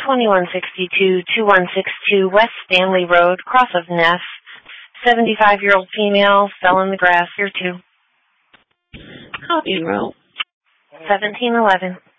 2162-2162 West Stanley Road, Cross of Neff. 75-year-old female, fell in the grass. Here too. Copy, roll. 1711.